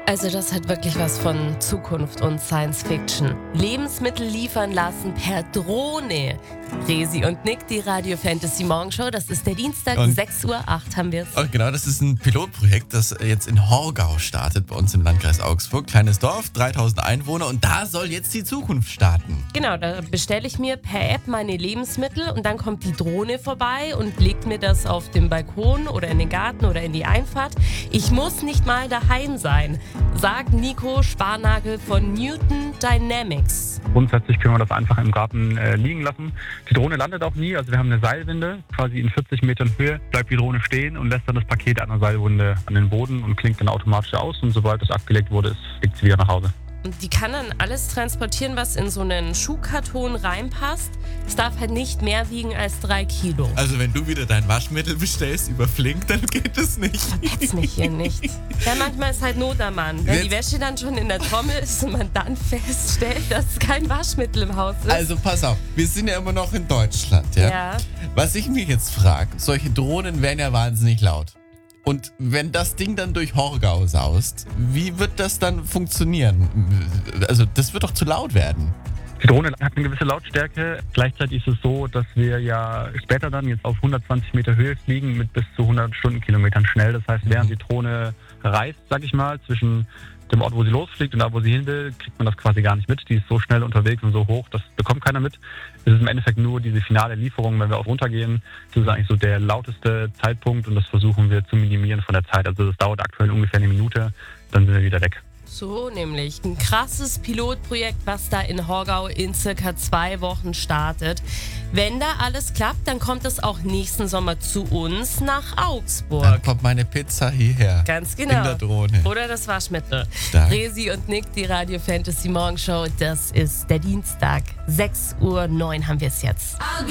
Also das hat wirklich was von Zukunft und Science Fiction. Lebensmittel liefern lassen per Drohne. Resi und Nick, die Radio Fantasy Morgenshow. Das ist der Dienstag, 6:08 Uhr haben wir es. Und genau, das ist ein Pilotprojekt, das jetzt in Horgau startet, bei uns im Landkreis Augsburg. Kleines Dorf, 3000 Einwohner und da soll jetzt die Zukunft starten. Genau, da bestelle ich mir per App meine Lebensmittel und dann kommt die Drohne vorbei und legt mir das auf den Balkon oder in den Garten oder in die Einfahrt. Ich muss nicht mal daheim sein, sagt Nico Sparnagel von Newton Dynamics. Grundsätzlich können wir das einfach im Garten liegen lassen. Die Drohne landet auch nie, also wir haben eine Seilwinde, quasi in 40 Metern Höhe bleibt die Drohne stehen und lässt dann das Paket an der Seilwinde an den Boden und klingt dann automatisch aus und sobald das abgelegt wurde, fliegt sie wieder nach Hause. Und die kann dann alles transportieren, was in so einen Schuhkarton reinpasst. Es darf halt nicht mehr wiegen als 3 Kilo. Also wenn du wieder dein Waschmittel bestellst über Flink, dann geht es nicht. Jetzt nicht hier nicht. Ja, manchmal ist halt Not am Mann. Wenn die Wäsche dann schon in der Trommel ist und man dann feststellt, dass kein Waschmittel im Haus ist. Also pass auf, wir sind ja immer noch in Deutschland, ja? Ja. Was ich mich jetzt frage, solche Drohnen werden ja wahnsinnig laut. Und wenn das Ding dann durch Horgau saust, wie wird das dann funktionieren? Also das wird doch zu laut werden. Die Drohne hat eine gewisse Lautstärke. Gleichzeitig ist es so, dass wir ja später dann jetzt auf 120 Meter Höhe fliegen mit bis zu 100 Stundenkilometern schnell. Das heißt, während die Drohne reist, sag ich mal, zwischen dem Ort, wo sie losfliegt und da, wo sie hin will, kriegt man das quasi gar nicht mit. Die ist so schnell unterwegs und so hoch, das bekommt keiner mit. Es ist im Endeffekt nur diese finale Lieferung, wenn wir auch runtergehen. Das ist eigentlich so der lauteste Zeitpunkt und das versuchen wir zu minimieren von der Zeit. Also das dauert aktuell ungefähr eine Minute, dann sind wir wieder weg. So nämlich. Ein krasses Pilotprojekt, was da in Horgau in circa 2 Wochen startet. Wenn da alles klappt, dann kommt es auch nächsten Sommer zu uns nach Augsburg. Dann kommt meine Pizza hierher. Ganz genau. In der Drohne. Oder das Waschmittel. Stark. Resi und Nick, die Radio Fantasy Morgenshow. Das ist der Dienstag, 6:09 Uhr haben wir es jetzt. I'll be